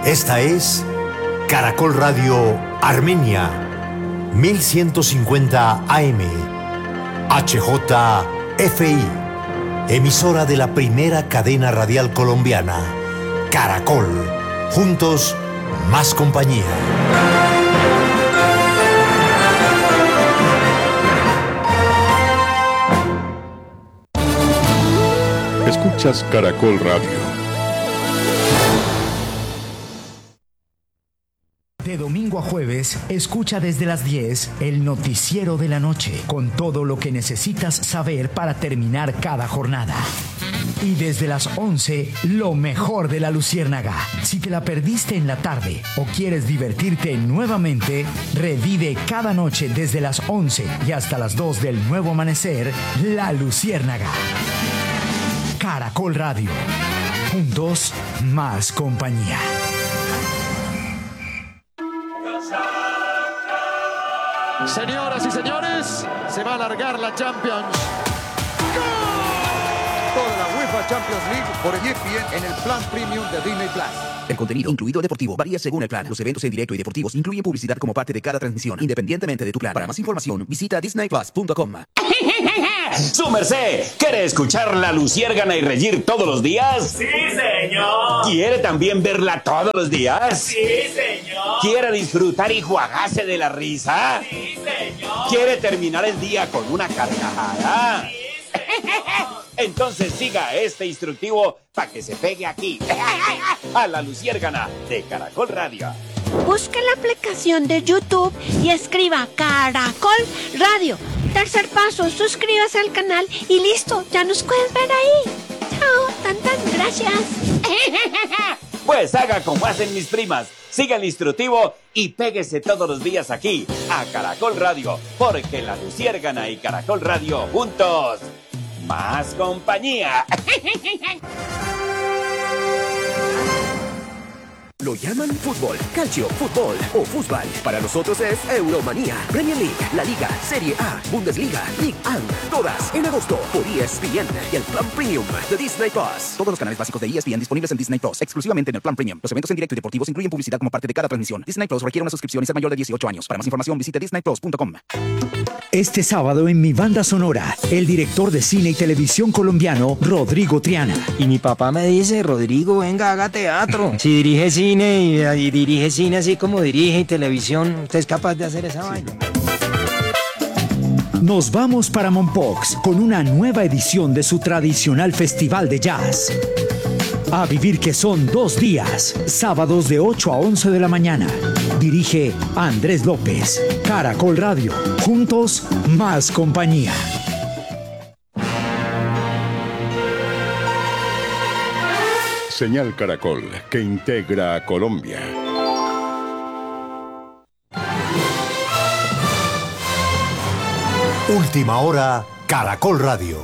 Esta es Caracol Radio Armenia, 1150 AM, HJFI, emisora de la primera cadena radial colombiana, Caracol, juntos, más compañía. Escuchas Caracol Radio. De domingo a jueves, escucha desde las 10 el noticiero de la noche, con todo lo que necesitas saber para terminar cada jornada. Y desde las 11, lo mejor de La Luciérnaga. Si te la perdiste en la tarde o quieres divertirte nuevamente, revive cada noche desde las 11 y hasta las 2 del nuevo amanecer, La Luciérnaga. Caracol Radio. Juntos, más compañía. Señoras y señores, se va a alargar la Champions. ¡Gol! Toda la UEFA Champions League por ESPN en el plan premium de Disney Plus. El contenido, incluido deportivo, varía según el plan. Los eventos en directo y deportivos incluyen publicidad como parte de cada transmisión, independientemente de tu plan. Para más información, visita disneyplus.com. ¡Su merced! ¿Quiere escuchar La Luciérgana y reír todos los días? ¡Sí, señor! ¿Quiere también verla todos los días? ¡Sí, señor! ¿Quiere disfrutar y juagarse de la risa? ¡Sí, señor! ¿Quiere terminar el día con una carcajada? ¡Sí, señor! Entonces siga este instructivo para que se pegue aquí, a La Luciérgana de Caracol Radio. Busque la aplicación de YouTube y escriba Caracol Radio. Tercer paso, suscríbase al canal y listo, ya nos puedes ver ahí. Chao, tan, gracias. Pues haga como hacen mis primas, siga el instructivo y péguese todos los días aquí, a Caracol Radio, porque La Luciérgana y Caracol Radio juntos, más compañía. Lo llaman fútbol, calcio, fútbol o fútbol. Para nosotros es Euromanía, Premier League, La Liga, Serie A, Bundesliga, Ligue 1, todas en agosto por ESPN y el plan premium de Disney Plus. Todos los canales básicos de ESPN disponibles en Disney Plus, exclusivamente en el plan premium. Los eventos en directo y deportivos incluyen publicidad como parte de cada transmisión. Disney Plus requiere una suscripción y ser mayor de 18 años. Para más información visite disneyplus.com. Este sábado en Mi Banda Sonora, el director de cine y televisión colombiano, Rodrigo Triana. Y mi papá me dice, Rodrigo, venga, haga teatro. Si dirige cine y dirige cine así como dirige y televisión, ¿usted es capaz de hacer esa vaina? Nos vamos para Mompox con una nueva edición de su tradicional festival de jazz. A vivir que son 2 días, sábados de 8 a 11 de la mañana. Dirige Andrés López. Caracol Radio. Juntos, más compañía. Señal Caracol, que integra a Colombia. Última hora, Caracol Radio.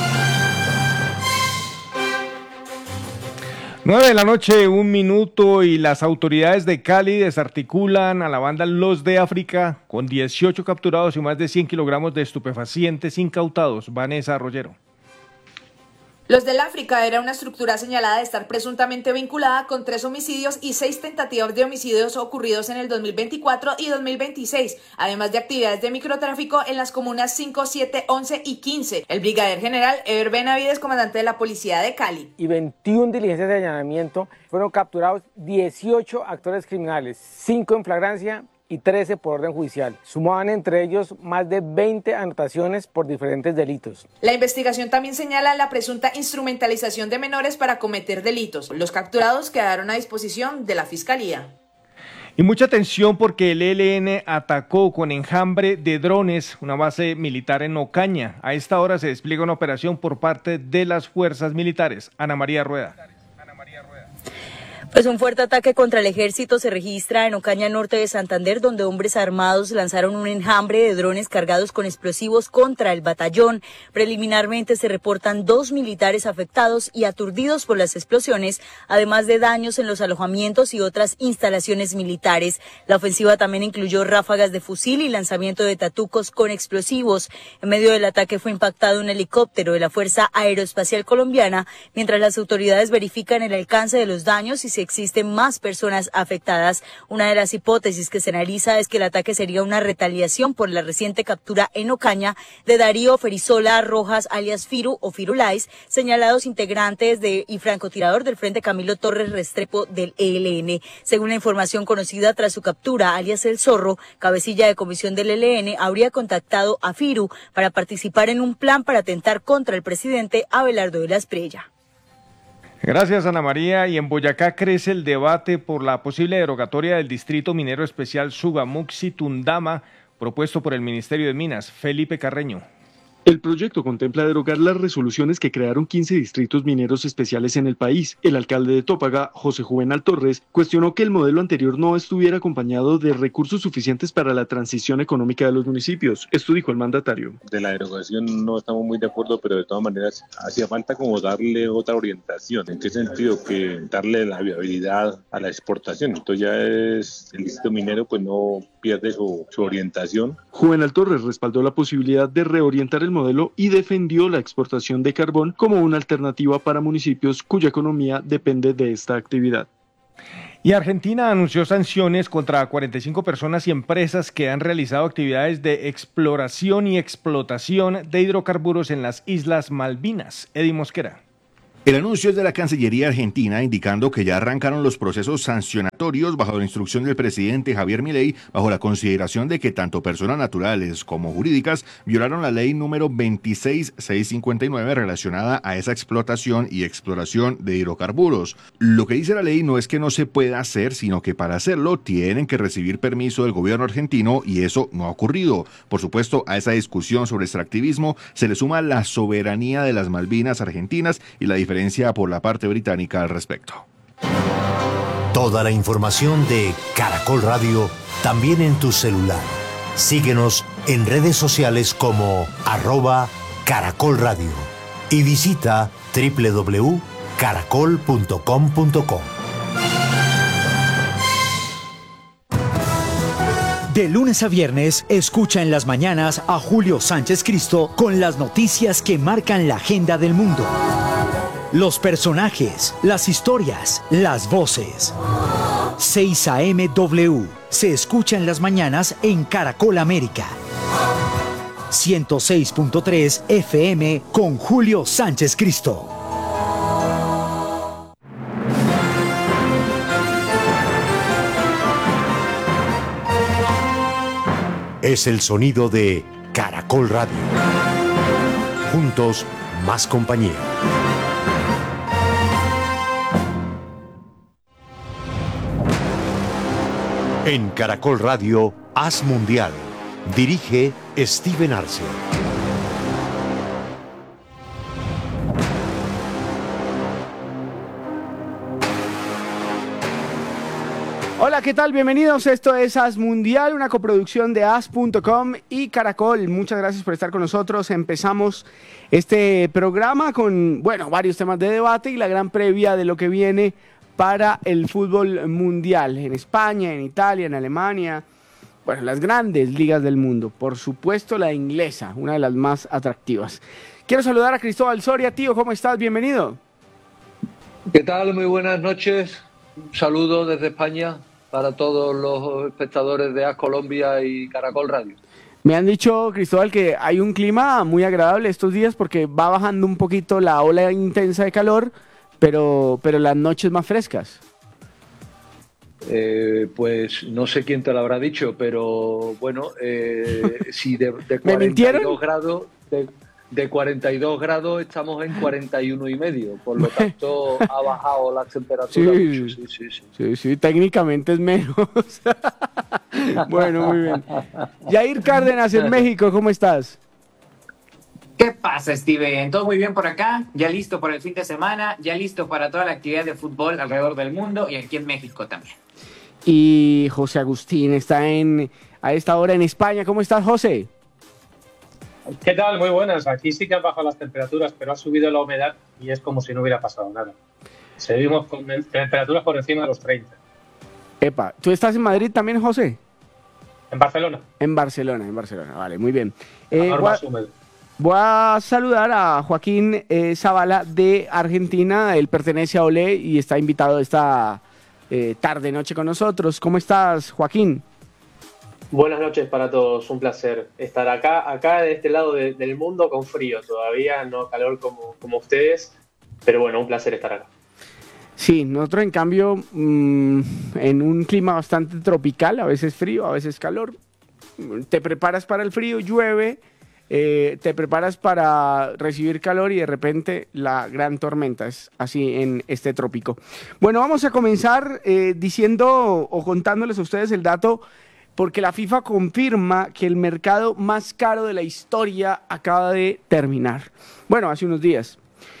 9 de la noche, 1 minuto, y las autoridades de Cali desarticulan a la banda Los de África con 18 capturados y más de 100 kilogramos de estupefacientes incautados. Vanessa Arroyero. Los del África era una estructura señalada de estar presuntamente vinculada con 3 homicidios y 6 tentativas de homicidios ocurridos en el 2024 y 2026, además de actividades de microtráfico en las comunas 5, 7, 11 y 15. El brigadier general Eber Benavides, comandante de la policía de Cali. Y 21 diligencias de allanamiento, fueron capturados 18 actores criminales, 5 en flagrancia y 13 por orden judicial. Sumaban entre ellos más de 20 anotaciones por diferentes delitos. La investigación también señala la presunta instrumentalización de menores para cometer delitos. Los capturados quedaron a disposición de la Fiscalía. Y mucha atención porque el ELN atacó con enjambre de drones una base militar en Ocaña. A esta hora se despliega una operación por parte de las fuerzas militares. Ana María Rueda. Pues un fuerte ataque contra el ejército se registra en Ocaña Norte de Santander, donde hombres armados lanzaron un enjambre de drones cargados con explosivos contra el batallón. Preliminarmente se reportan 2 militares afectados y aturdidos por las explosiones, además de daños en los alojamientos y otras instalaciones militares. La ofensiva también incluyó ráfagas de fusil y lanzamiento de tatucos con explosivos. En medio del ataque fue impactado un helicóptero de la Fuerza Aeroespacial Colombiana, mientras las autoridades verifican el alcance de los daños y se si existen más personas afectadas. Una de las hipótesis que se analiza es que el ataque sería una retaliación por la reciente captura en Ocaña de Darío Ferizola Rojas, alias Firu o Firulais, señalados integrantes y francotirador del Frente Camilo Torres Restrepo del ELN. Según la información conocida tras su captura, alias El Zorro, cabecilla de comisión del ELN, habría contactado a Firu para participar en un plan para atentar contra el presidente Abelardo de la Espriella. Gracias, Ana María. Y en Boyacá crece el debate por la posible derogatoria del Distrito Minero Especial Sugamuxi-Tundama, propuesto por el Ministerio de Minas. Felipe Carreño. El proyecto contempla derogar las resoluciones que crearon 15 distritos mineros especiales en el país. El alcalde de Tópaga, José Juvenal Torres, cuestionó que el modelo anterior no estuviera acompañado de recursos suficientes para la transición económica de los municipios. Esto dijo el mandatario. De la derogación no estamos muy de acuerdo, pero de todas maneras hacía falta como darle otra orientación. ¿En qué sentido? Que darle la viabilidad a la exportación. Entonces ya el distrito minero pues no pierde su orientación. Juvenal Torres respaldó la posibilidad de reorientar el modelo y defendió la exportación de carbón como una alternativa para municipios cuya economía depende de esta actividad. Y Argentina anunció sanciones contra 45 personas y empresas que han realizado actividades de exploración y explotación de hidrocarburos en las Islas Malvinas. Eddie Mosquera. El anuncio es de la Cancillería Argentina, indicando que ya arrancaron los procesos sancionatorios bajo la instrucción del presidente Javier Milei, bajo la consideración de que tanto personas naturales como jurídicas violaron la ley número 26659 relacionada a esa explotación y exploración de hidrocarburos. Lo que dice la ley no es que no se pueda hacer, sino que para hacerlo tienen que recibir permiso del gobierno argentino y eso no ha ocurrido. Por supuesto, a esa discusión sobre extractivismo se le suma la soberanía de las Malvinas argentinas y la diferencia por la parte británica al respecto. Toda la información de Caracol Radio también en tu celular. Síguenos en redes sociales como @Caracol Radio y visita www.caracol.com.co. De lunes a viernes, escucha en las mañanas a Julio Sánchez Cristo con las noticias que marcan la agenda del mundo. Los personajes, las historias, las voces. 6 AM W. Se escucha en las mañanas en Caracol América. 106.3 FM con Julio Sánchez Cristo. Es el sonido de Caracol Radio. Juntos, más compañía. En Caracol Radio, Haz Mundial. Dirige Steven Arce. Hola, ¿qué tal? Bienvenidos. Esto es Haz Mundial, una coproducción de Haz.com y Caracol. Muchas gracias por estar con nosotros. Empezamos este programa con, varios temas de debate y la gran previa de lo que viene para el fútbol mundial en España, en Italia, en Alemania, las grandes ligas del mundo. Por supuesto, la inglesa, una de las más atractivas. Quiero saludar a Cristóbal Soria. Tío, ¿cómo estás? Bienvenido. ¿Qué tal? Muy buenas noches. Un saludo desde España para todos los espectadores de Haz Colombia y Caracol Radio. Me han dicho, Cristóbal, que hay un clima muy agradable estos días porque va bajando un poquito la ola intensa de calor, pero las noches más frescas. Pues no sé quién te lo habrá dicho, pero si de 42 grados... De 42 grados estamos en 41,5, por lo tanto ha bajado la temperatura mucho. Sí, técnicamente es menos. Bueno, muy bien. Yair Cárdenas en México, ¿cómo estás? ¿Qué pasa, Steven? Todo muy bien por acá, ya listo para el fin de semana, ya listo para toda la actividad de fútbol alrededor del mundo y aquí en México también. Y José Agustín está a esta hora en España. ¿Cómo estás, José? ¿Qué tal? Muy buenas. Aquí sí que han bajado las temperaturas, pero ha subido la humedad y es como si no hubiera pasado nada. Seguimos con temperaturas por encima de los 30. Epa, ¿tú estás en Madrid también, José? En Barcelona. En Barcelona, vale, muy bien. Voy a saludar a Joaquín Zavala de Argentina. Él pertenece a Olé y está invitado a tarde-noche con nosotros. ¿Cómo estás, Joaquín? Buenas noches para todos, un placer estar acá de este lado del mundo con frío todavía, no calor como ustedes, pero bueno, un placer estar acá. Sí, nosotros en cambio en un clima bastante tropical, a veces frío, a veces calor. Te preparas para el frío, llueve, te preparas para recibir calor y de repente la gran tormenta. Es así en este trópico. Bueno, vamos a comenzar diciendo o contándoles a ustedes el dato, porque la FIFA confirma que el mercado más caro de la historia acaba de terminar. Bueno, hace unos días.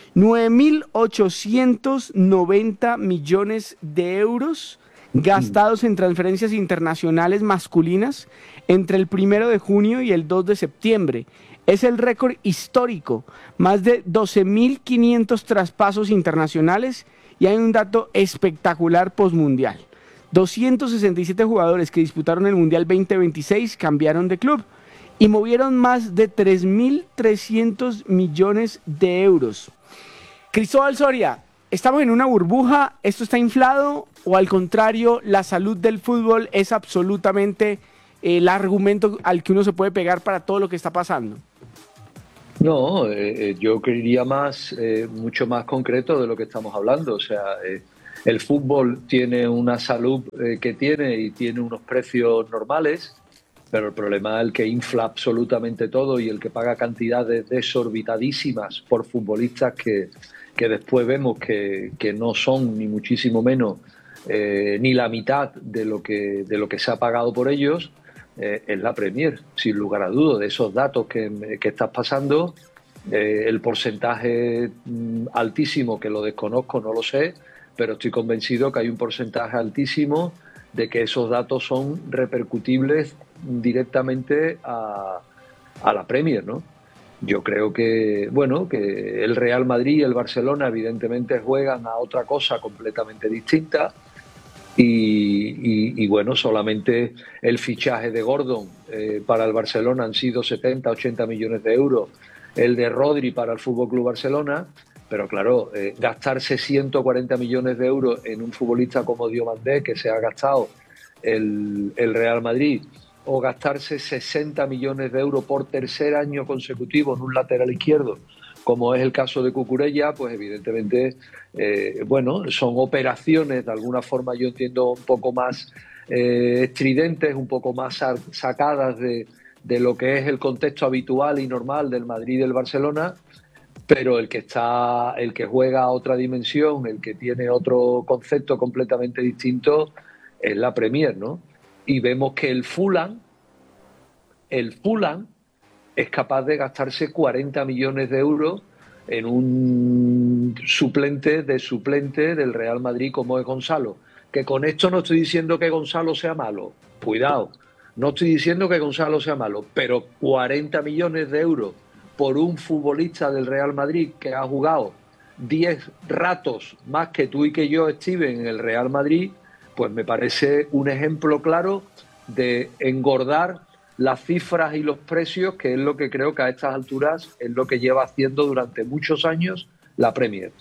9.890 millones de euros gastados en transferencias internacionales masculinas entre el 1 de junio y el 2 de septiembre. Es el récord histórico, más de 12.500 traspasos internacionales, y hay un dato espectacular postmundial. 267 jugadores que disputaron el Mundial 2026 cambiaron de club y movieron más de 3.300 millones de euros. Cristóbal Soria, ¿estamos en una burbuja? ¿Esto está inflado? ¿O al contrario, la salud del fútbol es absolutamente el argumento al que uno se puede pegar para todo lo que está pasando? No, yo creería mucho más concreto de lo que estamos hablando. O sea, el fútbol tiene una salud que tiene y tiene unos precios normales, pero el problema es el que infla absolutamente todo y el que paga cantidades desorbitadísimas por futbolistas que después vemos que no son ni muchísimo menos ni la mitad de lo que se ha pagado por ellos. Es la Premier, sin lugar a dudas. De esos datos que estás pasando, el porcentaje altísimo, que lo desconozco, no lo sé, pero estoy convencido que hay un porcentaje altísimo de que esos datos son repercutibles directamente a la Premier, ¿no? Yo creo que el Real Madrid y el Barcelona evidentemente juegan a otra cosa completamente distinta y bueno, solamente el fichaje de Gordon para el Barcelona han sido 70, 80 millones de euros, el de Rodri para el FC Barcelona. Pero claro, gastarse 140 millones de euros en un futbolista como Diomandé, que se ha gastado el Real Madrid, o gastarse 60 millones de euros por tercer año consecutivo en un lateral izquierdo, como es el caso de Cucurella, pues evidentemente, son operaciones, de alguna forma yo entiendo, un poco más estridentes, un poco más sacadas de lo que es el contexto habitual y normal del Madrid y del Barcelona. Pero el que juega a otra dimensión, el que tiene otro concepto completamente distinto, es la Premier, ¿no? Y vemos que el Fulham es capaz de gastarse 40 millones de euros en un suplente del Real Madrid como es Gonzalo. Que con esto no estoy diciendo que Gonzalo sea malo, cuidado, no estoy diciendo que Gonzalo sea malo, pero 40 millones de euros por un futbolista del Real Madrid que ha jugado 10 ratos más que tú y que yo, Steven, en el Real Madrid, pues me parece un ejemplo claro de engordar las cifras y los precios, que es lo que creo que a estas alturas es lo que lleva haciendo durante muchos años la Premier.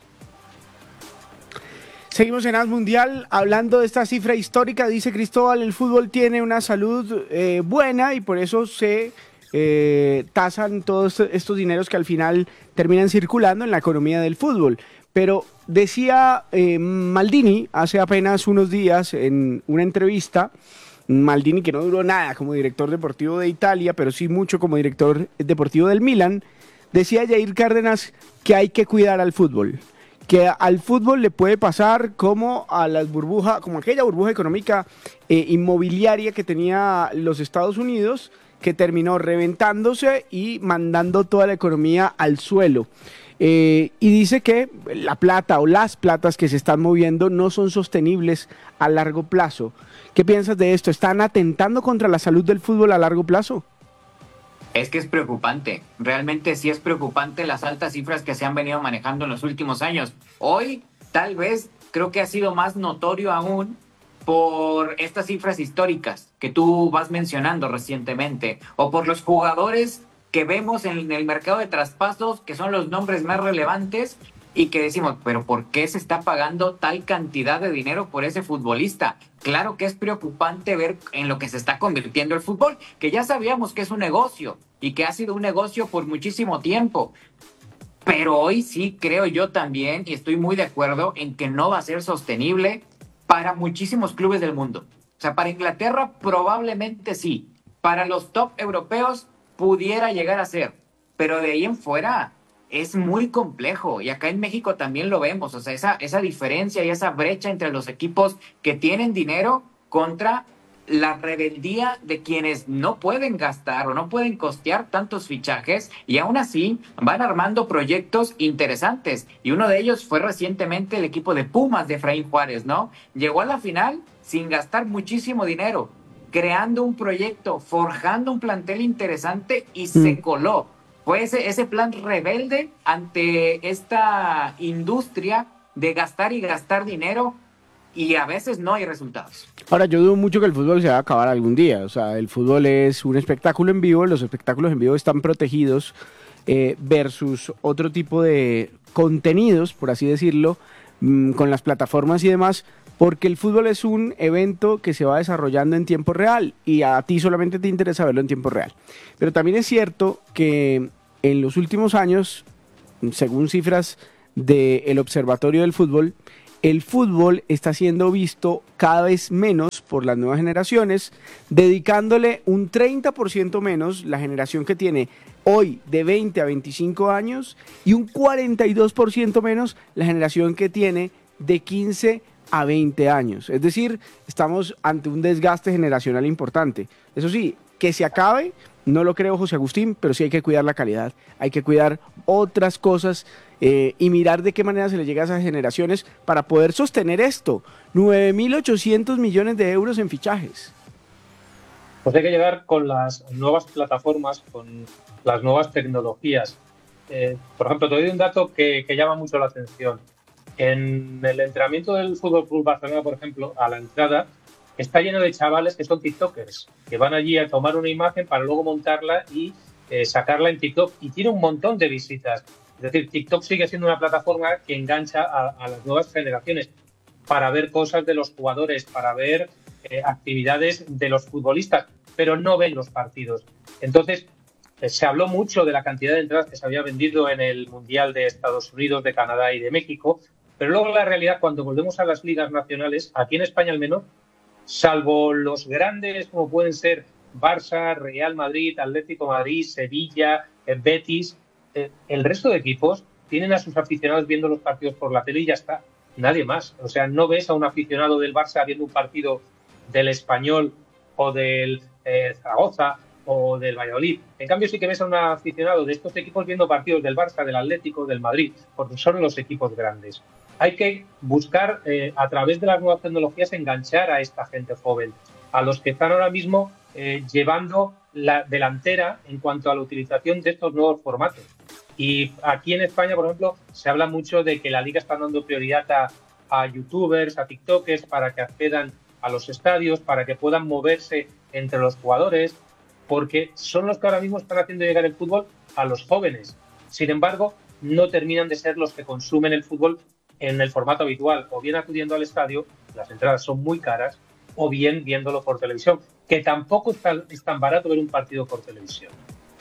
Seguimos en As Mundial hablando de esta cifra histórica. Dice Cristóbal, el fútbol tiene una salud buena y por eso se tasan todos estos dineros que al final terminan circulando en la economía del fútbol. Pero decía Maldini hace apenas unos días en una entrevista, Maldini que no duró nada como director deportivo de Italia, pero sí mucho como director deportivo del Milan, decía Jair Cárdenas que hay que cuidar al fútbol, que al fútbol le puede pasar como a las burbujas, como aquella burbuja económica inmobiliaria que tenía los Estados Unidos, que terminó reventándose y mandando toda la economía al suelo. Y dice que la plata o las platas que se están moviendo no son sostenibles a largo plazo. ¿Qué piensas de esto? ¿Están atentando contra la salud del fútbol a largo plazo? Es que es preocupante, realmente sí es preocupante las altas cifras que se han venido manejando en los últimos años. Hoy, tal vez, creo que ha sido más notorio aún por estas cifras históricas que tú vas mencionando recientemente, o por los jugadores que vemos en el mercado de traspasos, que son los nombres más relevantes y que decimos, pero ¿por qué se está pagando tal cantidad de dinero por ese futbolista? Claro que es preocupante ver en lo que se está convirtiendo el fútbol, que ya sabíamos que es un negocio y que ha sido un negocio por muchísimo tiempo. Pero hoy sí creo yo también, y estoy muy de acuerdo, en que no va a ser sostenible para muchísimos clubes del mundo. O sea, para Inglaterra probablemente sí. Para los top europeos pudiera llegar a ser. Pero de ahí en fuera es muy complejo. Y acá en México también lo vemos. O sea, esa diferencia y esa brecha entre los equipos que tienen dinero contra la rebeldía de quienes no pueden gastar o no pueden costear tantos fichajes y aún así van armando proyectos interesantes. Y uno de ellos fue recientemente el equipo de Pumas de Efraín Juárez, ¿no? Llegó a la final sin gastar muchísimo dinero, creando un proyecto, forjando un plantel interesante y se coló. Fue ese plan rebelde ante esta industria de gastar y gastar dinero y a veces no hay resultados. Ahora, yo dudo mucho que el fútbol se va a acabar algún día. O sea, el fútbol es un espectáculo en vivo, los espectáculos en vivo están protegidos versus otro tipo de contenidos, por así decirlo, con las plataformas y demás, porque el fútbol es un evento que se va desarrollando en tiempo real y a ti solamente te interesa verlo en tiempo real. Pero también es cierto que en los últimos años, según cifras del Observatorio del Fútbol, el fútbol está siendo visto cada vez menos por las nuevas generaciones, dedicándole un 30% menos la generación que tiene hoy de 20 a 25 años y un 42% menos la generación que tiene de 15 a 20 años. Es decir, estamos ante un desgaste generacional importante. Eso sí, que se acabe, no lo creo, José Agustín, pero sí hay que cuidar la calidad, hay que cuidar otras cosas y mirar de qué manera se le llega a esas generaciones para poder sostener esto. 9.800 millones de euros en fichajes. Pues hay que llegar con las nuevas plataformas, con las nuevas tecnologías. Por ejemplo, te doy un dato que llama mucho la atención. En el entrenamiento del Fútbol Club Barcelona, por ejemplo, a la entrada, está lleno de chavales que son tiktokers, que van allí a tomar una imagen para luego montarla y sacarla en TikTok. Y tiene un montón de visitas. Es decir, TikTok sigue siendo una plataforma que engancha a las nuevas generaciones para ver cosas de los jugadores, para ver actividades de los futbolistas, pero no ven los partidos. Entonces, se habló mucho de la cantidad de entradas que se había vendido en el Mundial de Estados Unidos, de Canadá y de México, pero luego la realidad, cuando volvemos a las ligas nacionales, aquí en España al menos, salvo los grandes como pueden ser Barça, Real Madrid, Atlético de Madrid, Sevilla, Betis, el resto de equipos tienen a sus aficionados viendo los partidos por la tele y ya está, nadie más. O sea, no ves a un aficionado del Barça viendo un partido del Español o del Zaragoza o del Valladolid. En cambio, sí que ves a un aficionado de estos equipos viendo partidos del Barça, del Atlético, del Madrid, porque son los equipos grandes. Hay que buscar, a través de las nuevas tecnologías, enganchar a esta gente joven, a los que están ahora mismo llevando la delantera en cuanto a la utilización de estos nuevos formatos. Y aquí en España, por ejemplo, se habla mucho de que la Liga está dando prioridad a youtubers, a tiktokers, para que accedan a los estadios, para que puedan moverse entre los jugadores, porque son los que ahora mismo están haciendo llegar el fútbol a los jóvenes. Sin embargo, no terminan de ser los que consumen el fútbol en el formato habitual, o bien acudiendo al estadio, las entradas son muy caras, o bien viéndolo por televisión, que tampoco es tan barato ver un partido por televisión.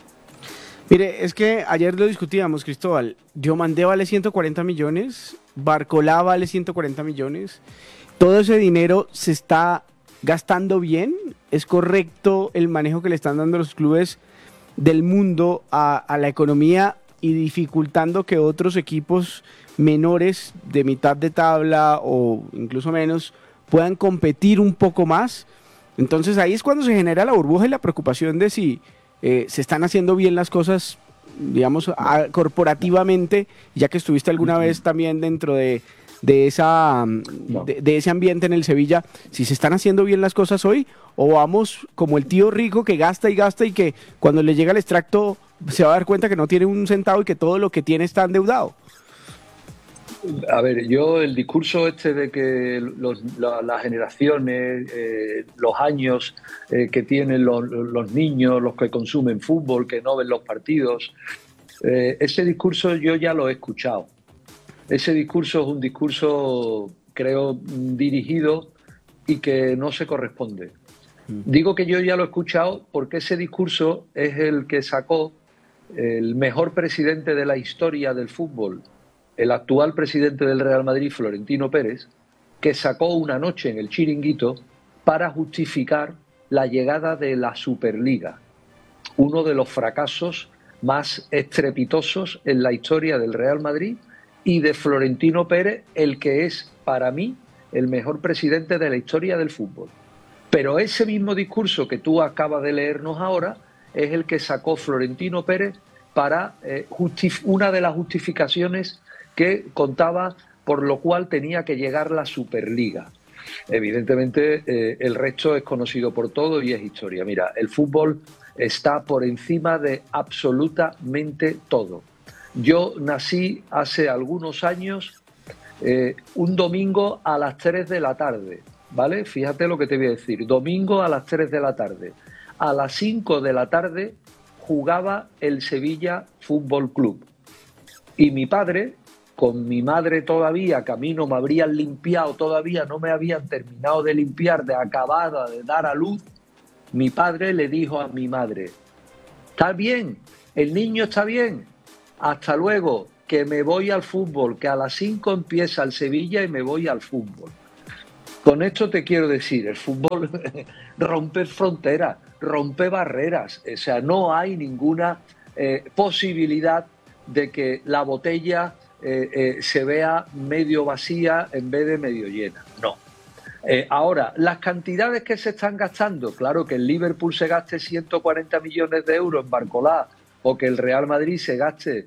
Mire, es que ayer lo discutíamos, Cristóbal. Diomandé vale 140 millones, Barcolá vale 140 millones. Todo ese dinero se está gastando bien. ¿Es correcto el manejo que le están dando los clubes del mundo a la economía y dificultando que otros equipos menores de mitad de tabla o incluso menos puedan competir un poco más? Entonces ahí es cuando se genera la burbuja y la preocupación de si se están haciendo bien las cosas, digamos, corporativamente, ya que estuviste alguna vez también dentro de ese ambiente en el Sevilla, si se están haciendo bien las cosas hoy, o vamos como el tío rico que gasta y gasta y que cuando le llega el extracto se va a dar cuenta que no tiene un centavo y que todo lo que tiene está endeudado. A ver, yo el discurso este de que las generaciones, los años que tienen los niños, los que consumen fútbol, que no ven los partidos, ese discurso yo ya lo he escuchado. ese discurso es un discurso, creo, dirigido y que no se corresponde. Digo que yo ya lo he escuchado porque ese discurso es el que sacó el mejor presidente de la historia del fútbol, el actual presidente del Real Madrid, Florentino Pérez, que sacó una noche en el Chiringuito para justificar la llegada de la Superliga, uno de los fracasos más estrepitosos en la historia del Real Madrid y de Florentino Pérez, el que es, para mí, el mejor presidente de la historia del fútbol. Pero ese mismo discurso que tú acabas de leernos ahora es el que sacó Florentino Pérez para una de las justificaciones que contaba por lo cual tenía que llegar la Superliga. Evidentemente, el resto es conocido por todos y es historia. Mira, el fútbol está por encima de absolutamente todo. Yo nací hace algunos años, un domingo a las 3 de la tarde, ¿vale? Fíjate lo que te voy a decir. Domingo a las 3 de la tarde. A las 5 de la tarde jugaba el Sevilla Fútbol Club. Y mi padre, con mi madre todavía, que a mí no me habrían limpiado todavía, no me habían terminado de limpiar, de acabada, de dar a luz, mi padre le dijo a mi madre: está bien, el niño está bien, hasta luego, que me voy al fútbol, que a las 5 empieza el Sevilla y me voy al fútbol. Con esto te quiero decir, el fútbol rompe fronteras, rompe barreras, o sea, no hay ninguna posibilidad de que la botella se vea medio vacía en vez de medio llena, no. Ahora, las cantidades que se están gastando, claro que el Liverpool se gaste 140 millones de euros en Barcolá o que el Real Madrid se gaste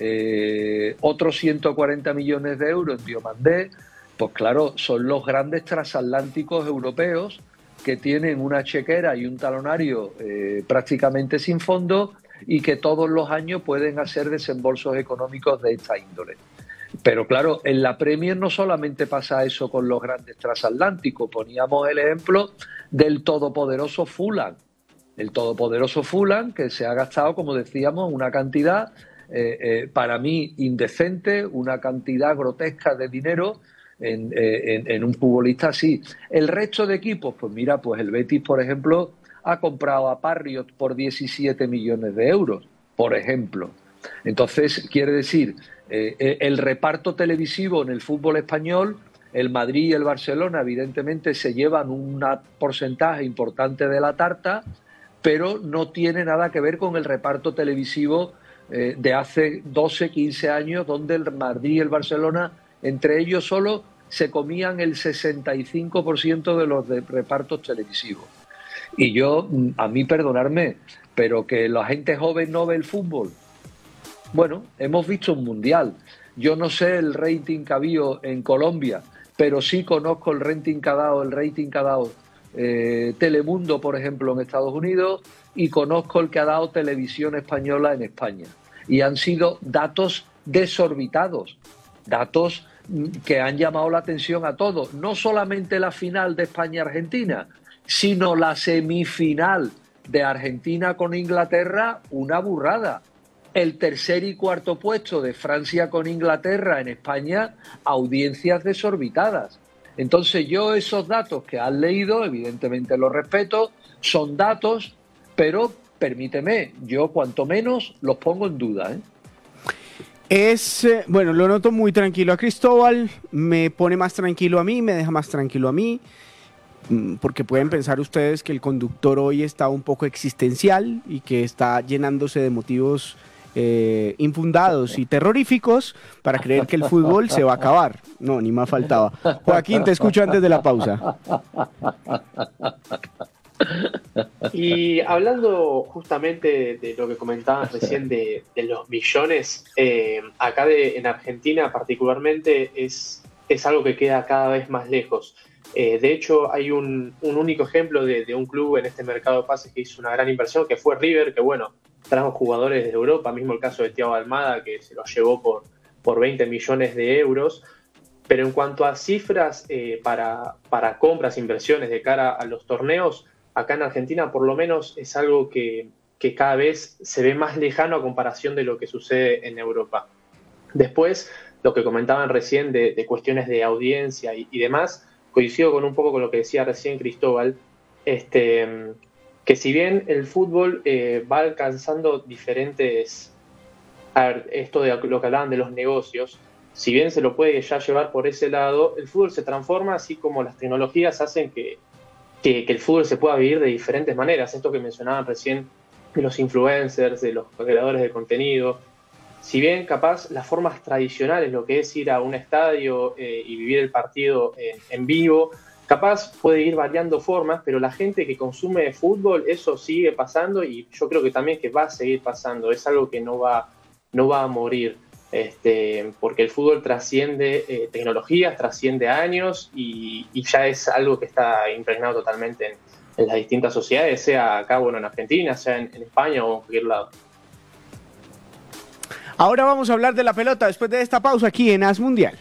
otros 140 millones de euros en Diomandé, pues claro, son los grandes transatlánticos europeos que tienen una chequera y un talonario prácticamente sin fondo y que todos los años pueden hacer desembolsos económicos de esta índole. Pero claro, en la Premier no solamente pasa eso con los grandes transatlánticos. Poníamos el ejemplo del todopoderoso Fulham. El todopoderoso Fulham, que se ha gastado, como decíamos, una cantidad para mí indecente, una cantidad grotesca de dinero en un futbolista así. El resto de equipos, pues mira, pues el Betis, por ejemplo, ha comprado a Parriott por 17 millones de euros, por ejemplo. Entonces, quiere decir, el reparto televisivo en el fútbol español, el Madrid y el Barcelona, evidentemente, se llevan un porcentaje importante de la tarta, pero no tiene nada que ver con el reparto televisivo de hace 12, 15 años, donde el Madrid y el Barcelona, entre ellos solo, se comían el 65% de los repartos televisivos. Y yo, a mí perdonarme, pero que la gente joven no ve el fútbol. Bueno, hemos visto un mundial. Yo no sé el rating que ha habido en Colombia, pero sí conozco el rating que ha dado Telemundo, por ejemplo, en Estados Unidos, y conozco el que ha dado Televisión Española en España. Y han sido datos desorbitados, datos que han llamado la atención a todos. No solamente la final de España-Argentina, sino la semifinal de Argentina con Inglaterra, una burrada. El tercer y cuarto puesto de Francia con Inglaterra en España, audiencias desorbitadas. Entonces yo esos datos que has leído, evidentemente los respeto, son datos, pero permíteme, yo cuanto menos los pongo en duda, Bueno, lo noto muy tranquilo a Cristóbal, me pone más tranquilo a mí, me deja más tranquilo a mí, porque pueden pensar ustedes que el conductor hoy está un poco existencial y que está llenándose de motivos infundados y terroríficos para creer que el fútbol se va a acabar. No, ni más faltaba. Joaquín, te escucho antes de la pausa. Y hablando justamente de lo que comentabas recién de los millones, acá en Argentina particularmente es algo que queda cada vez más lejos. De hecho, hay un único ejemplo de un club en este mercado de pases que hizo una gran inversión, que fue River, que bueno, trajo jugadores de Europa, mismo el caso de Thiago Almada, que se los llevó por 20 millones de euros. Pero en cuanto a cifras para compras, inversiones de cara a los torneos, acá en Argentina por lo menos es algo que cada vez se ve más lejano a comparación de lo que sucede en Europa. Después lo que comentaban recién de cuestiones de audiencia y demás, coincido con un poco con lo que decía recién Cristóbal, que si bien el fútbol va alcanzando diferentes, a ver, esto de lo que hablaban de los negocios, si bien se lo puede ya llevar por ese lado, el fútbol se transforma así como las tecnologías hacen que el fútbol se pueda vivir de diferentes maneras. Esto que mencionaban recién de los influencers, de los creadores de contenido. Si bien capaz las formas tradicionales, lo que es ir a un estadio y vivir el partido en vivo, capaz puede ir variando formas, pero la gente que consume fútbol, eso sigue pasando y yo creo que también que va a seguir pasando. Es algo que no va a morir. Porque el fútbol trasciende tecnologías, trasciende años y ya es algo que está impregnado totalmente en las distintas sociedades, sea acá, en Argentina, sea en España o en cualquier lado. Ahora vamos a hablar de la pelota después de esta pausa aquí en As Mundial.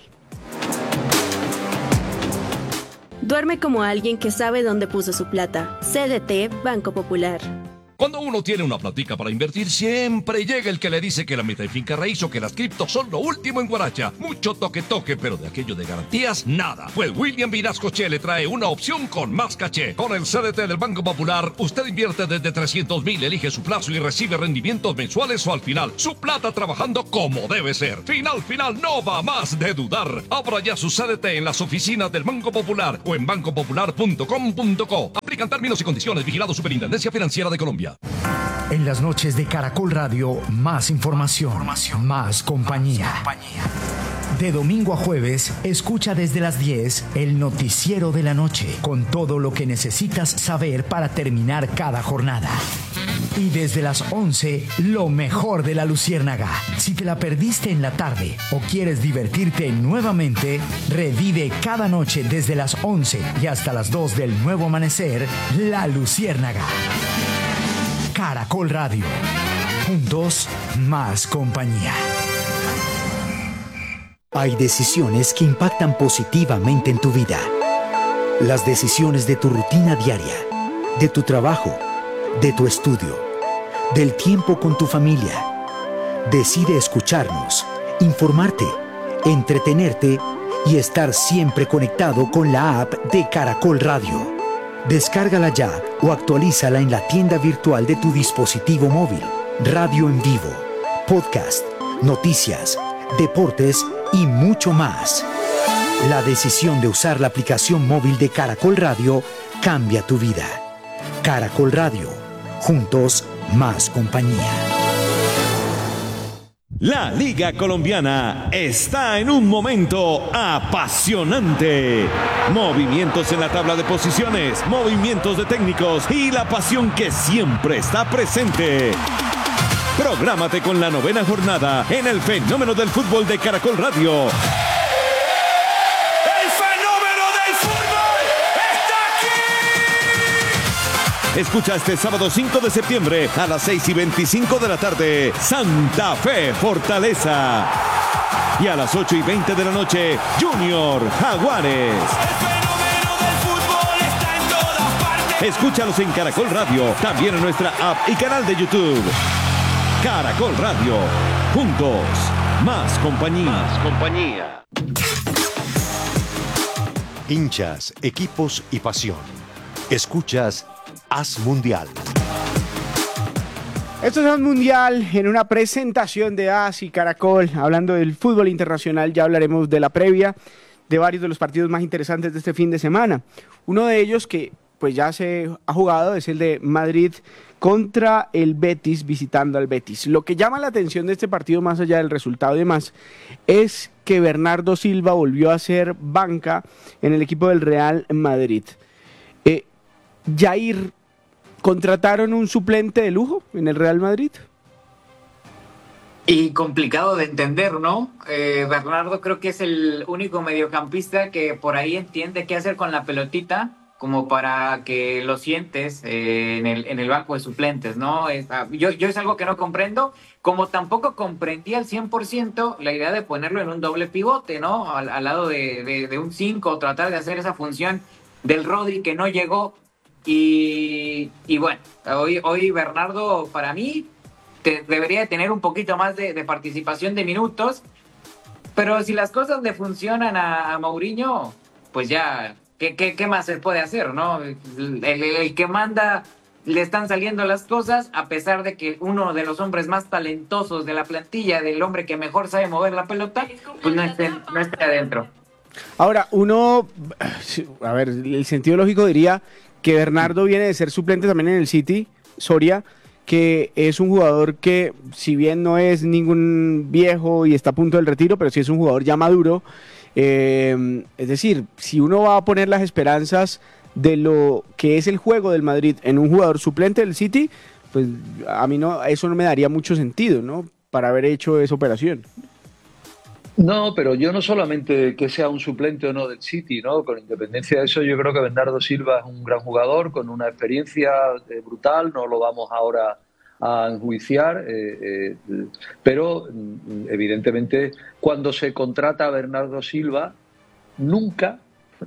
Duerme como alguien que sabe dónde puso su plata. CDT Banco Popular. Cuando uno tiene una platica para invertir, siempre llega el que le dice que la meta en finca raíz o que las criptos son lo último en Guaracha. Mucho toque, pero de aquello de garantías, nada. Pues William Vinasco Che le trae una opción con más caché. Con el CDT del Banco Popular, usted invierte desde 300,000, elige su plazo y recibe rendimientos mensuales o al final. Su plata trabajando como debe ser. Final, no va más de dudar. Abra ya su CDT en las oficinas del Banco Popular o en bancopopular.com.co. Aplican términos y condiciones. Vigilado Superintendencia Financiera de Colombia. En las noches de Caracol Radio, más información, más compañía. De domingo a jueves, escucha desde las 10 el noticiero de la noche, con todo lo que necesitas saber para terminar cada jornada. Y desde las 11, lo mejor de la Luciérnaga. Si te la perdiste en la tarde o quieres divertirte nuevamente, revive cada noche desde las 11 y hasta las 2 del nuevo amanecer, La Luciérnaga. Caracol Radio. Juntos, más compañía. Hay decisiones que impactan positivamente en tu vida. Las decisiones de tu rutina diaria, de tu trabajo, de tu estudio, del tiempo con tu familia. Decide escucharnos, informarte, entretenerte y estar siempre conectado con la app de Caracol Radio. Descárgala ya o actualízala en la tienda virtual de tu dispositivo móvil. Radio en vivo, podcast, noticias, deportes y mucho más. La decisión de usar la aplicación móvil de Caracol Radio cambia tu vida. Caracol Radio. Juntos, más compañía. La Liga Colombiana está en un momento apasionante. Movimientos en la tabla de posiciones, movimientos de técnicos y la pasión que siempre está presente. Prográmate con la 9ª jornada en el fenómeno del fútbol de Caracol Radio. Escucha este sábado 5 de septiembre a las 6:25 de la tarde, Santa Fe Fortaleza. Y a las 8:20 de la noche, Junior Jaguares. Escúchalos en Caracol Radio, también en nuestra app y canal de YouTube. Caracol Radio, juntos, más compañía. Hinchas, equipos y pasión. Escuchas As Mundial. Esto es As Mundial en una presentación de As y Caracol. Hablando del fútbol internacional, ya hablaremos de la previa de varios de los partidos más interesantes de este fin de semana. Uno de ellos que pues ya se ha jugado es el de Madrid contra el Betis, visitando al Betis. Lo que llama la atención de este partido, más allá del resultado y demás, es que Bernardo Silva volvió a ser banca en el equipo del Real Madrid. Jair, ¿contrataron un suplente de lujo en el Real Madrid? Y complicado de entender, ¿no? Bernardo creo que es el único mediocampista que por ahí entiende qué hacer con la pelotita, como para que lo sientes en el banco de suplentes, ¿no? Yo es algo que no comprendo, como tampoco comprendí al 100% la idea de ponerlo en un doble pivote, ¿no? Al lado de un 5, tratar de hacer esa función del Rodri que no llegó. Y bueno, hoy Bernardo para mí debería tener un poquito más de participación de minutos, Pero si las cosas le funcionan a Mourinho, pues ya, ¿qué más se puede hacer, no? El que manda, le están saliendo las cosas, a pesar de que uno de los hombres más talentosos de la plantilla, del hombre que mejor sabe mover la pelota, pues no esté adentro. Ahora, a ver, el sentido lógico diría que Bernardo viene de ser suplente también en el City, Soria, que es un jugador que, si bien no es ningún viejo y está a punto del retiro, pero sí es un jugador ya maduro. Es decir, si uno va a poner las esperanzas de lo que es el juego del Madrid en un jugador suplente del City, pues a mí eso no me daría mucho sentido, ¿no? Para haber hecho esa operación. No, pero yo no solamente que sea un suplente o no del City, ¿no? Con independencia de eso, yo creo que Bernardo Silva es un gran jugador con una experiencia brutal, no lo vamos ahora a enjuiciar, pero evidentemente cuando se contrata a Bernardo Silva, nunca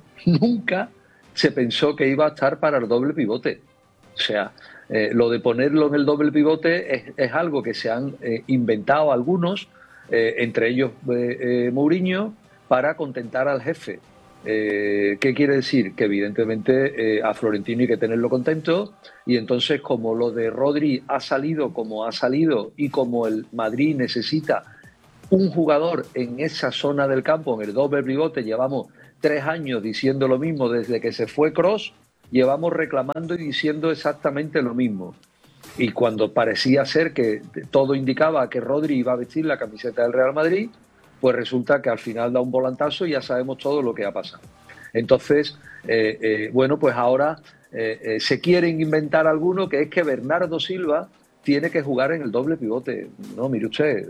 se pensó que iba a estar para el doble pivote. O sea, lo de ponerlo en el doble pivote es algo que se han inventado algunos, entre ellos Mourinho, para contentar al jefe. ¿Qué quiere decir? Que evidentemente a Florentino hay que tenerlo contento, y entonces como lo de Rodri ha salido como ha salido y como el Madrid necesita un jugador en esa zona del campo, en el doble pivote, llevamos 3 años diciendo lo mismo desde que se fue Kroos, llevamos reclamando y diciendo exactamente lo mismo. Y cuando parecía ser que todo indicaba que Rodri iba a vestir la camiseta del Real Madrid, pues resulta que al final da un volantazo y ya sabemos todo lo que ha pasado. Entonces, bueno, pues ahora se quieren inventar alguno, que es que Bernardo Silva tiene que jugar en el doble pivote. No, mire usted,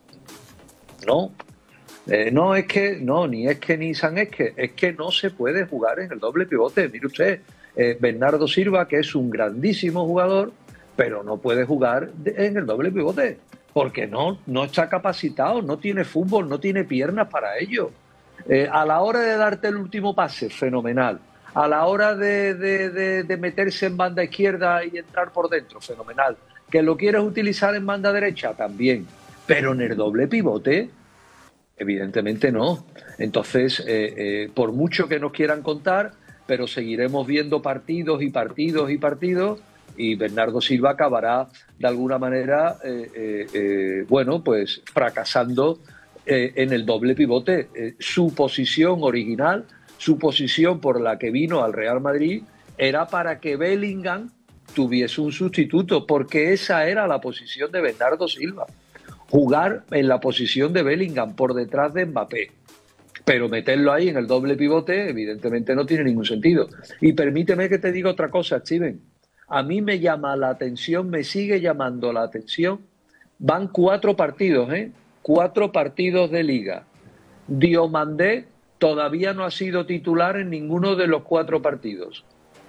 no. No es que, no, ni es que ni san es que no se puede jugar en el doble pivote. Mire usted, Bernardo Silva, que es un grandísimo jugador, pero no puede jugar en el doble pivote, porque no está capacitado, no tiene fútbol, no tiene piernas para ello. A la hora de darte el último pase, fenomenal. A la hora de meterse en banda izquierda y entrar por dentro, fenomenal. Que lo quieres utilizar en banda derecha, también. Pero en el doble pivote, evidentemente no. Entonces, por mucho que nos quieran contar, pero seguiremos viendo partidos y partidos y partidos, y Bernardo Silva acabará de alguna manera, bueno, pues fracasando en el doble pivote. Su posición original, su posición por la que vino al Real Madrid, era para que Bellingham tuviese un sustituto, porque esa era la posición de Bernardo Silva, jugar en la posición de Bellingham por detrás de Mbappé. Pero meterlo ahí en el doble pivote, evidentemente no tiene ningún sentido. Y permíteme que te diga otra cosa, Steven. A mí me llama la atención, me sigue llamando la atención. Van 4 partidos, 4 partidos de liga. Diomandé todavía no ha sido titular en ninguno de los 4 partidos.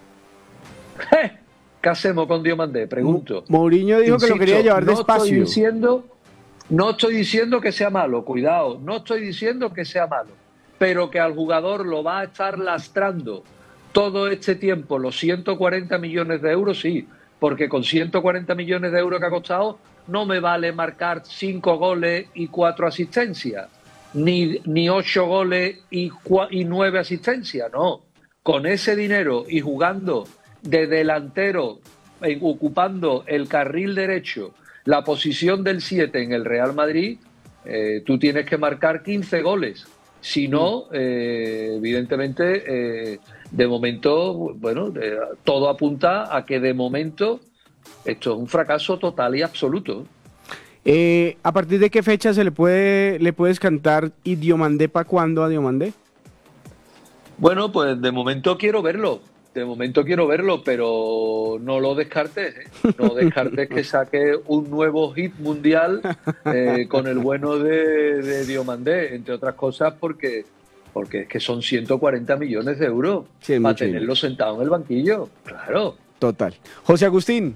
¿Qué hacemos con Diomandé? Pregunto. Mourinho dijo que lo quería llevar despacio. No estoy diciendo que sea malo, cuidado, no estoy diciendo que sea malo, pero que al jugador lo va a estar lastrando todo este tiempo, los 140 millones de euros, sí, porque con 140 millones de euros que ha costado no me vale marcar 5 goles y 4 asistencias, ni 8 goles y 9 asistencias, no. Con ese dinero y jugando de delantero, ocupando el carril derecho, la posición del 7 en el Real Madrid, tú tienes que marcar 15 goles. Si no, evidentemente, de momento, bueno, todo apunta a que de momento esto es un fracaso total y absoluto. ¿A partir de qué fecha le puedes cantar y Diomandé para cuándo a Diomandé? Bueno, pues de momento quiero verlo. Pero no lo descartes. No descartes que saque un nuevo hit mundial con el bueno de Diomandé, entre otras cosas porque es que son 140 millones de euros para tenerlo sentado en el banquillo. Claro. Total. José Agustín.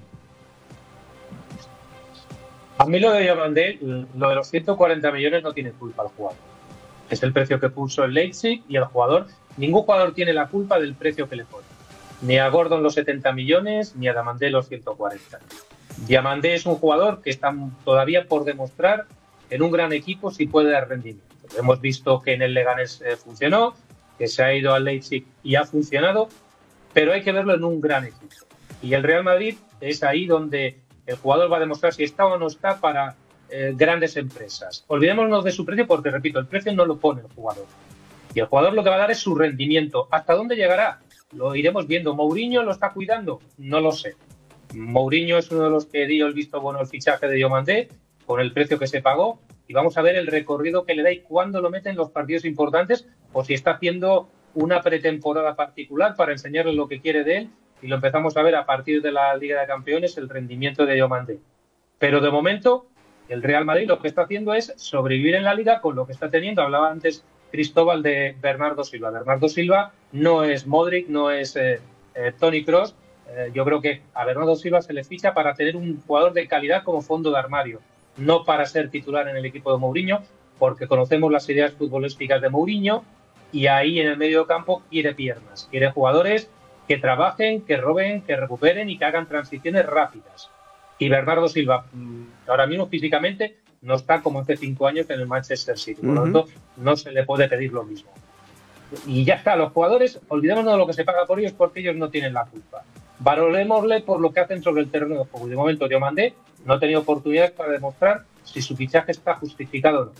A mí lo de Diomandé, lo de los 140 millones no tiene culpa el jugador. Es el precio que puso el Leipzig y el jugador. Ningún jugador tiene la culpa del precio que le pone. Ni a Gordon los 70 millones, ni a Diomandé los 140. Diomandé es un jugador que está todavía por demostrar en un gran equipo si puede dar rendimiento. Hemos visto que en el Leganés funcionó, que se ha ido al Leipzig y ha funcionado, pero hay que verlo en un gran equipo. Y el Real Madrid es ahí donde el jugador va a demostrar si está o no está para grandes empresas. Olvidémonos de su precio porque, repito, el precio no lo pone el jugador. Y el jugador lo que va a dar es su rendimiento. ¿Hasta dónde llegará? Lo iremos viendo. ¿Mourinho lo está cuidando? No lo sé. Mourinho es uno de los que dio el visto bueno al fichaje de Diomandé con el precio que se pagó, y vamos a ver el recorrido que le da y cuándo lo mete en los partidos importantes, o si está haciendo una pretemporada particular para enseñarle lo que quiere de él, y lo empezamos a ver a partir de la Liga de Campeones, el rendimiento de Diomandé. Pero de momento el Real Madrid lo que está haciendo es sobrevivir en la Liga con lo que está teniendo. Hablaba antes Cristóbal de Bernardo Silva. Bernardo Silva no es Modric, no es Toni Kroos. Yo creo que a Bernardo Silva se le ficha para tener un jugador de calidad como fondo de armario, no para ser titular en el equipo de Mourinho, porque conocemos las ideas futbolísticas de Mourinho, y ahí en el medio campo quiere piernas, quiere jugadores que trabajen, que roben, que recuperen y que hagan transiciones rápidas. Y Bernardo Silva, ahora mismo físicamente, no está como hace 5 años en el Manchester City, por lo tanto no se le puede pedir lo mismo. Y ya está, los jugadores, olvidémonos de lo que se paga por ellos porque ellos no tienen la culpa. Valorémosle por lo que hacen sobre el terreno de juego. Y de momento Diomandé no ha tenido oportunidades para demostrar si su fichaje está justificado o no.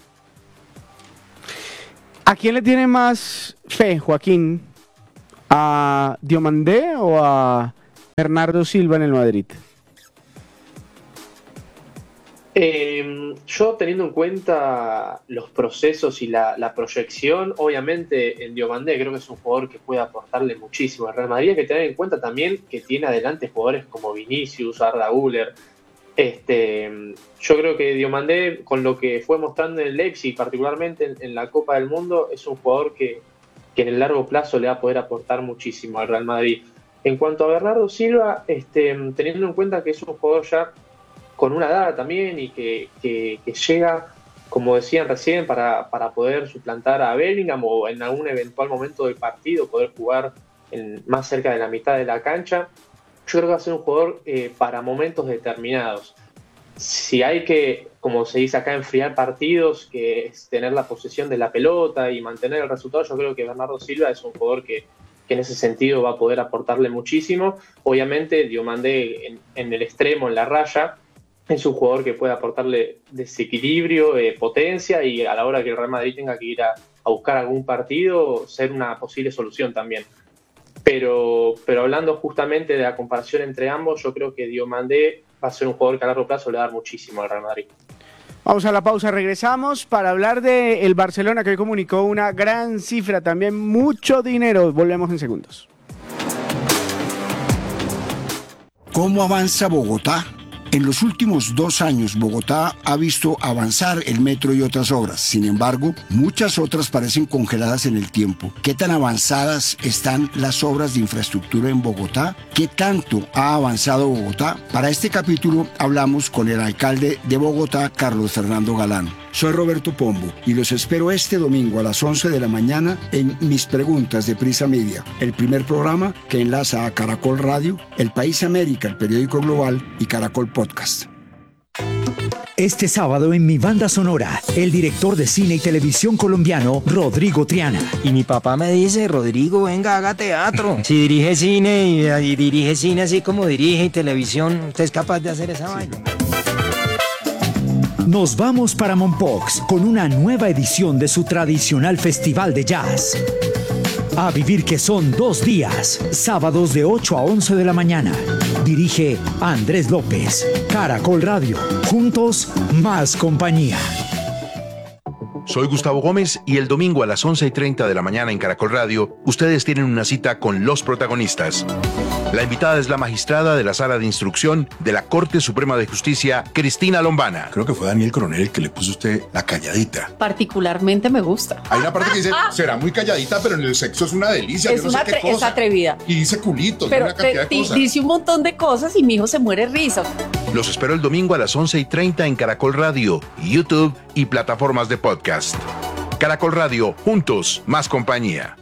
¿A quién le tiene más fe, Joaquín? ¿A Diomandé o a Bernardo Silva en el Madrid? Yo, teniendo en cuenta los procesos y la proyección, obviamente en Diomandé creo que es un jugador que puede aportarle muchísimo al Real Madrid. Hay que tener en cuenta también que tiene adelante jugadores como Vinicius, Arda Güler. Yo creo que Diomandé, con lo que fue mostrando en el Leipzig, particularmente en la Copa del Mundo, es un jugador que en el largo plazo le va a poder aportar muchísimo al Real Madrid. En cuanto a Bernardo Silva, teniendo en cuenta que es un jugador ya con una edad también y que llega, como decían recién, para poder suplantar a Bellingham o en algún eventual momento del partido poder jugar más cerca de la mitad de la cancha, yo creo que va a ser un jugador para momentos determinados. Si hay que, como se dice acá, enfriar partidos, que es tener la posesión de la pelota y mantener el resultado, yo creo que Bernardo Silva es un jugador que en ese sentido va a poder aportarle muchísimo. Obviamente Diomandé en el extremo, en la raya, es un jugador que puede aportarle desequilibrio, potencia, y a la hora que el Real Madrid tenga que ir a buscar algún partido, ser una posible solución también. Pero hablando justamente de la comparación entre ambos, yo creo que Diomandé va a ser un jugador que a largo plazo le va a dar muchísimo al Real Madrid. Vamos a la pausa, regresamos para hablar del Barcelona, que hoy comunicó una gran cifra, también mucho dinero. Volvemos en segundos. ¿Cómo avanza Bogotá? En los últimos 2 años, Bogotá ha visto avanzar el metro y otras obras. Sin embargo, muchas otras parecen congeladas en el tiempo. ¿Qué tan avanzadas están las obras de infraestructura en Bogotá? ¿Qué tanto ha avanzado Bogotá? Para este capítulo hablamos con el alcalde de Bogotá, Carlos Fernando Galán. Soy Roberto Pombo y los espero este domingo a las 11 de la mañana en Mis Preguntas de Prisa Media, el primer programa que enlaza a Caracol Radio, El País América, el periódico global, y Caracol Podcast. Este sábado en Mi Banda Sonora, el director de cine y televisión colombiano, Rodrigo Triana. Y mi papá me dice, Rodrigo, venga, haga teatro. Si dirige cine y dirige cine así como dirige y televisión, ¿usted es capaz de hacer esa vaina? Nos vamos para Mompox con una nueva edición de su tradicional festival de jazz. A vivir que son 2 días, sábados de 8 a 11 de la mañana. Dirige Andrés López. Caracol Radio. Juntos, más compañía. Soy Gustavo Gómez y el domingo a las 11:30 de la mañana en Caracol Radio, ustedes tienen una cita con los protagonistas. La invitada es la magistrada de la Sala de Instrucción de la Corte Suprema de Justicia, Cristina Lombana. Creo que fue Daniel Coronel el que le puso a usted la calladita. Particularmente me gusta. Hay una parte que dice, será muy calladita, pero en el sexo es una delicia. Es, es atrevida. Y dice culito, pero una cantidad de cosas. Dice un montón de cosas y mi hijo se muere risa. Los espero el domingo a las 11:30 en Caracol Radio, YouTube y plataformas de podcast. Caracol Radio, juntos, más compañía.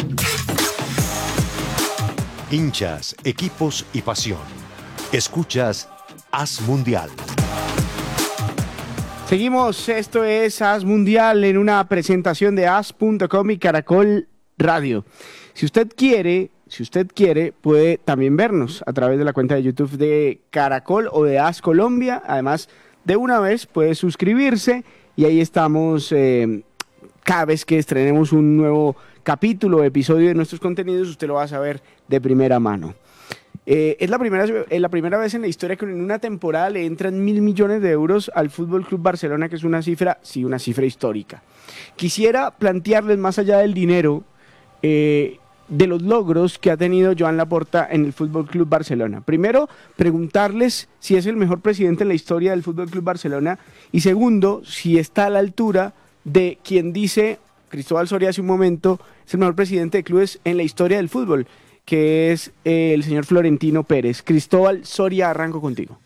Hinchas, equipos y pasión. Escuchas Haz Mundial. Seguimos, esto es As Mundial en una presentación de as.com y Caracol Radio. Si usted quiere, puede también vernos a través de la cuenta de YouTube de Caracol o de As Colombia. Además, de una vez puede suscribirse y ahí estamos cada vez que estrenemos un nuevo capítulo o episodio de nuestros contenidos, usted lo va a saber de primera mano. Es la primera vez en la historia que en una temporada le entran 1.000 millones de euros al Fútbol Club Barcelona, que es una cifra histórica. Quisiera plantearles, más allá del dinero, de los logros que ha tenido Joan Laporta en el Fútbol Club Barcelona. Primero, preguntarles si es el mejor presidente en la historia del Fútbol Club Barcelona, y segundo, si está a la altura de quien dice Cristóbal Soria hace un momento es el mejor presidente de clubes en la historia del fútbol, que es el señor Florentino Pérez. Cristóbal Soria, arranco contigo.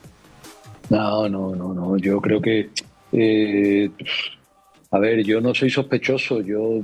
No, yo creo que a ver, yo no soy sospechoso, yo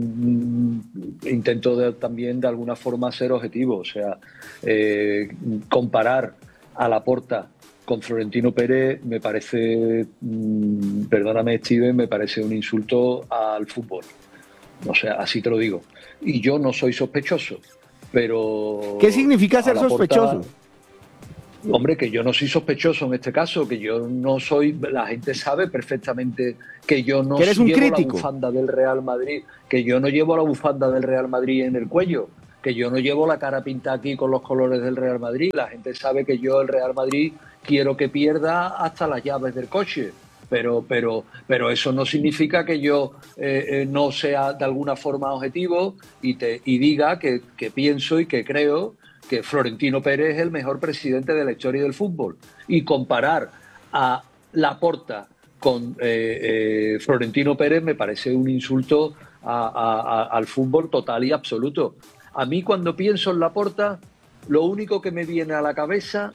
intento también de alguna forma ser objetivo, o sea, comparar a Laporta con Florentino Pérez me parece, perdóname Steven, me parece un insulto al fútbol, o sea, así te lo digo, y yo no soy sospechoso, pero... ¿Qué significa ser sospechoso? Hombre, que yo no soy sospechoso en este caso, que yo no soy... La gente sabe perfectamente que yo no llevo la bufanda del Real Madrid, que yo no llevo la bufanda del Real Madrid en el cuello, que yo no llevo la cara pintada aquí con los colores del Real Madrid. La gente sabe que yo el Real Madrid quiero que pierda hasta las llaves del coche, pero eso no significa que yo no sea de alguna forma objetivo y diga que pienso y que creo que Florentino Pérez es el mejor presidente de la historia del fútbol. Y comparar a Laporta con Florentino Pérez me parece un insulto al fútbol total y absoluto. A mí, cuando pienso en Laporta, lo único que me viene a la cabeza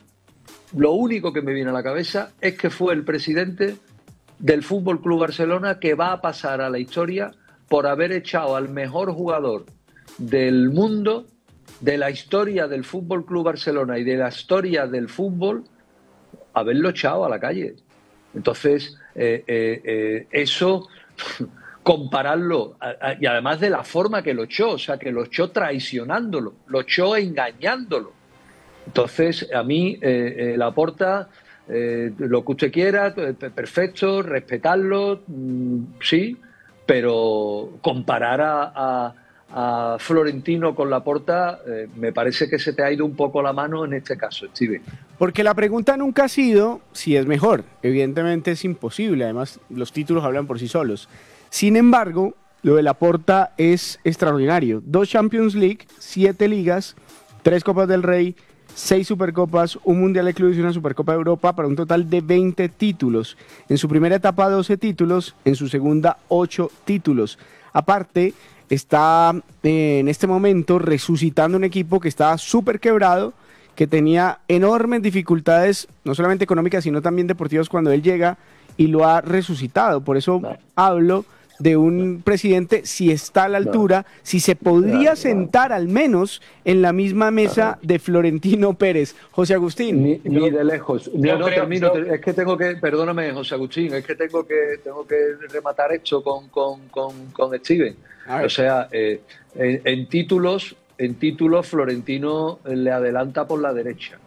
es que fue el presidente del Fútbol Club Barcelona que va a pasar a la historia por haber echado al mejor jugador del mundo, de la historia del Fútbol Club Barcelona y de la historia del fútbol, haberlo echado a la calle. Entonces, eso, compararlo, y además de la forma que lo echó, o sea, que lo echó traicionándolo, lo echó engañándolo. Entonces, a mí, Laporta, lo que usted quiera, perfecto, respetarlo, sí, pero comparar a Florentino con Laporta, me parece que se te ha ido un poco la mano en este caso, Steven. Porque la pregunta nunca ha sido si es mejor. Evidentemente es imposible, además los títulos hablan por sí solos. Sin embargo, lo de Laporta es extraordinario. 2 Champions League, 7 ligas, 3 Copas del Rey, 6 Supercopas, un Mundial de Clubes y una Supercopa de Europa, para un total de 20 títulos. En su primera etapa 12 títulos, en su segunda 8 títulos. Aparte, está en este momento resucitando un equipo que estaba súper quebrado, que tenía enormes dificultades, no solamente económicas, sino también deportivas cuando él llega, y lo ha resucitado. Por eso hablo de un presidente, si está a la altura, si se podría sentar al menos en la misma mesa de Florentino Pérez. José Agustín. Ni de lejos. Es que tengo que, perdóname, José Agustín, es que tengo que rematar esto con Steven. O sea, en títulos Florentino le adelanta por la derecha.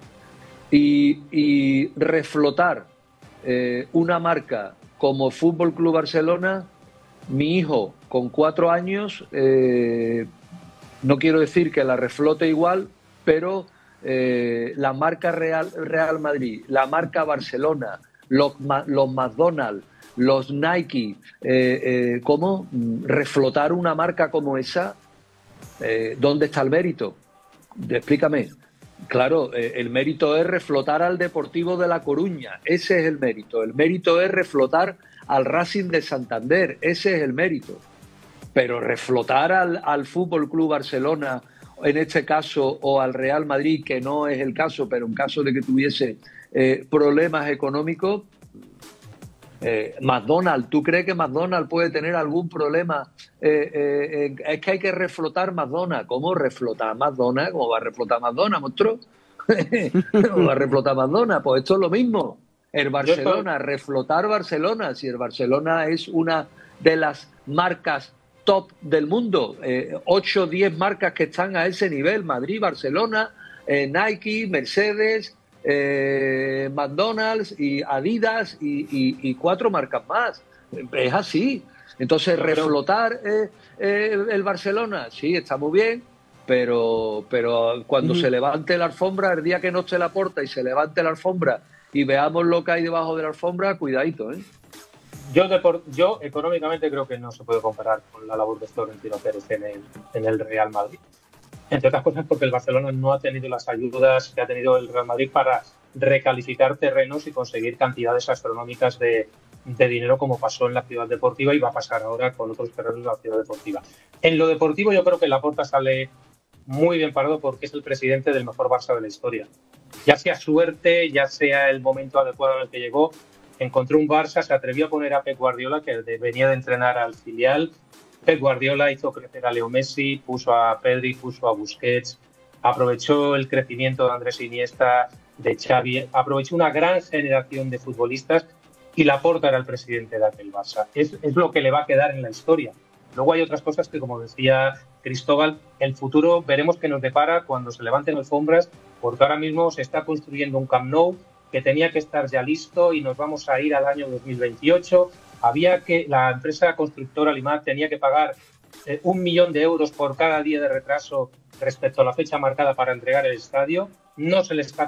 Y reflotar una marca como Fútbol Club Barcelona, mi hijo con 4 años, no quiero decir que la reflote igual, pero la marca Real Madrid, la marca Barcelona, los McDonald's, los Nike, ¿cómo reflotar una marca como esa? ¿Dónde está el mérito? Explícame. Claro, el mérito es reflotar al Deportivo de La Coruña, ese es el mérito. El mérito es reflotar al Racing de Santander, ese es el mérito. Pero reflotar al Fútbol Club Barcelona, en este caso, o al Real Madrid, que no es el caso, pero en caso de que tuviese problemas económicos, McDonald's, ¿tú crees que McDonald's puede tener algún problema? Es que hay que reflotar McDonald's. ¿Cómo reflotar McDonald's? ¿Cómo va a reflotar McDonald's, monstruo? ¿Cómo va a reflotar McDonald's? Pues esto es lo mismo. El Barcelona, reflotar Barcelona, si el Barcelona es una de las marcas top del mundo, 8 o 10 marcas que están a ese nivel, Madrid, Barcelona, Nike, Mercedes, McDonald's y Adidas y 4 marcas más. Es así. Entonces, reflotar el Barcelona, sí, está muy bien, pero cuando se levante la alfombra, el día que no esté Laporta y se levante la alfombra y veamos lo que hay debajo de la alfombra, cuidadito, ¿eh? Yo económicamente creo que no se puede comparar con la labor de Florentino Pérez en el Real Madrid. Entre otras cosas porque el Barcelona no ha tenido las ayudas que ha tenido el Real Madrid para recalificar terrenos y conseguir cantidades astronómicas de dinero, como pasó en la Ciudad Deportiva y va a pasar ahora con otros terrenos de la Ciudad Deportiva. En lo deportivo yo creo que Laporta sale muy bien parado porque es el presidente del mejor Barça de la historia. Ya sea suerte, ya sea el momento adecuado en el que llegó, encontró un Barça, se atrevió a poner a Pep Guardiola, que venía de entrenar al filial. Pep Guardiola hizo crecer a Leo Messi, puso a Pedri, puso a Busquets, aprovechó el crecimiento de Andrés Iniesta, de Xavi, aprovechó una gran generación de futbolistas y Laporta era el presidente de aquel Barça. Es lo que le va a quedar en la historia. Luego hay otras cosas que, como decía Cristóbal, el futuro veremos qué nos depara cuando se levanten alfombras, porque ahora mismo se está construyendo un Camp Nou que tenía que estar ya listo y nos vamos a ir al año 2028. La empresa constructora Limad tenía que pagar 1 millón de euros por cada día de retraso respecto a la fecha marcada para entregar el estadio. No se le está